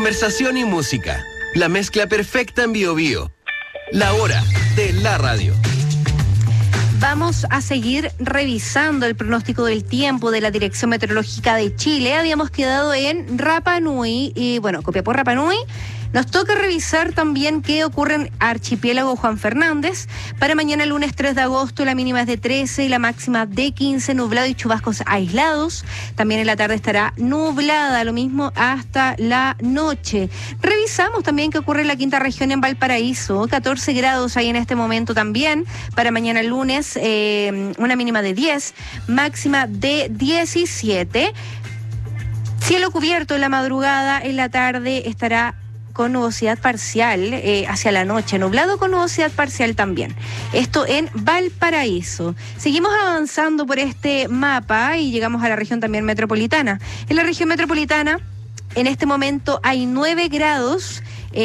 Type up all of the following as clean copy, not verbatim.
Conversación y música. La mezcla perfecta en Bio Bio. La hora de la radio. Vamos a seguir revisando el pronóstico del tiempo de la Dirección Meteorológica de Chile. Habíamos quedado en Rapa Nui y Copiapó, Rapa Nui. Nos toca revisar también qué ocurre en Archipiélago Juan Fernández. Para mañana lunes 3 de agosto la mínima es de 13 y la máxima de 15, nublado y chubascos aislados. También en la tarde estará nublada, lo mismo hasta la noche. Revisamos también qué ocurre en la quinta región en Valparaíso. 14 grados hay en este momento también. Para mañana lunes una mínima de 10, máxima de 17. Cielo cubierto en la madrugada, en la tarde estará con nubosidad parcial hacia la noche, nublado con nubosidad parcial también. Esto en Valparaíso. Seguimos avanzando por este mapa y llegamos a la región también metropolitana. En la región metropolitana, en este momento hay 9 grados,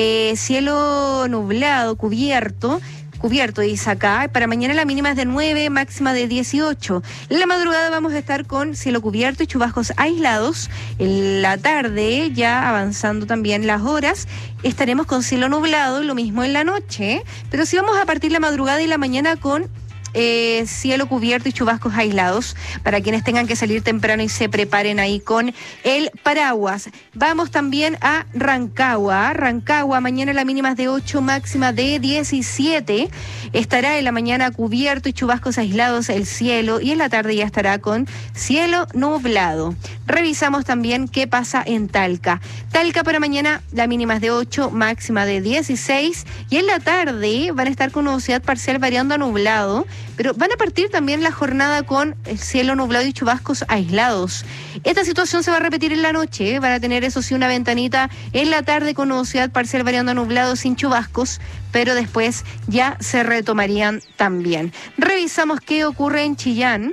cielo nublado, cubierto, dice acá. Para mañana la mínima es de 9, máxima de 18. En la madrugada vamos a estar con cielo cubierto y chubascos aislados. En la tarde, ya avanzando también las horas, estaremos con cielo nublado, lo mismo en la noche. Pero sí vamos a partir la madrugada y la mañana con cielo cubierto y chubascos aislados para quienes tengan que salir temprano y se preparen ahí con el paraguas. Vamos también a Rancagua. Rancagua, mañana la mínima es de 8, máxima de 17. Estará en la mañana cubierto y chubascos aislados el cielo y en la tarde ya estará con cielo nublado. Revisamos también qué pasa en Talca. Talca para mañana la mínima es de 8, máxima de 16 y en la tarde van a estar con nubosidad parcial variando a nublado. Pero van a partir también la jornada con el cielo nublado y chubascos aislados. Esta situación se va a repetir en la noche. Van a tener, eso sí, una ventanita en la tarde con nubosidad parcial variando a nublado sin chubascos, pero después ya se retomarían también. Revisamos qué ocurre en Chillán.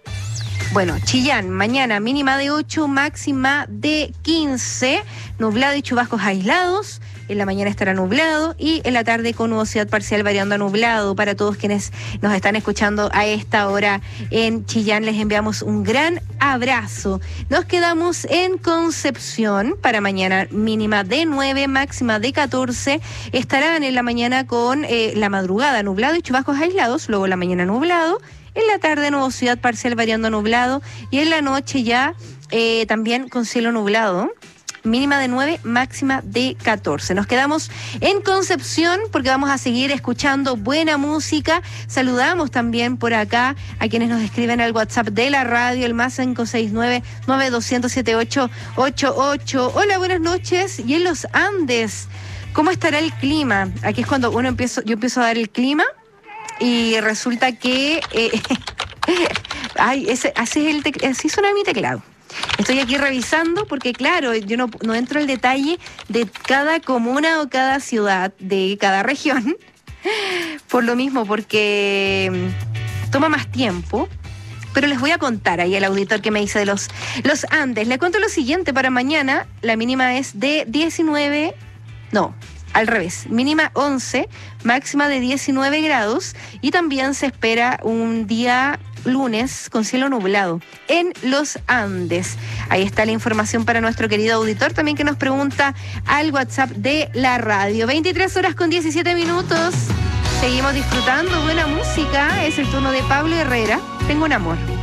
Chillán, mañana mínima de 8, máxima de 15, nublado y chubascos aislados. En la mañana estará nublado y en la tarde con nubosidad parcial variando a nublado. Para todos quienes nos están escuchando a esta hora en Chillán, les enviamos un gran abrazo. Nos quedamos en Concepción. Para mañana mínima de 9, máxima de 14. Estarán en la mañana con la madrugada nublado y chubascos aislados, luego la mañana nublado. En la tarde nubosidad parcial variando a nublado y en la noche ya también con cielo nublado. Mínima de 9, máxima de 14. Nos quedamos en Concepción porque vamos a seguir escuchando buena música. Saludamos también por acá a quienes nos escriben al WhatsApp de la radio, el más 569-9200-7888. Hola, buenas noches. Y en los Andes, ¿cómo estará el clima? Aquí es cuando yo empiezo a dar el clima y resulta que así suena mi teclado. Estoy aquí revisando porque, claro, yo no entro al detalle de cada comuna o cada ciudad de cada región, por lo mismo, porque toma más tiempo. Pero les voy a contar ahí al auditor que me dice de los Andes. Le cuento lo siguiente: para mañana la mínima es de 19, no, al revés, mínima 11, máxima de 19 grados y también se espera un día lunes con cielo nublado en los Andes. Ahí está la información para nuestro querido auditor también que nos pregunta al WhatsApp de la radio. 23 horas con 17 minutos. Seguimos disfrutando buena música. Es el turno de Pablo Herrera. Tengo un amor.